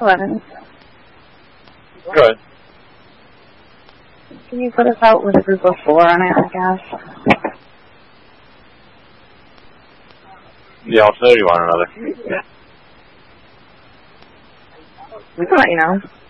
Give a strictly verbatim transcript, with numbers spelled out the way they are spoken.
eleven. Go ahead. Can you put us out with a group of four on it, I guess? Yeah, I'll tell you on another. We can let you know.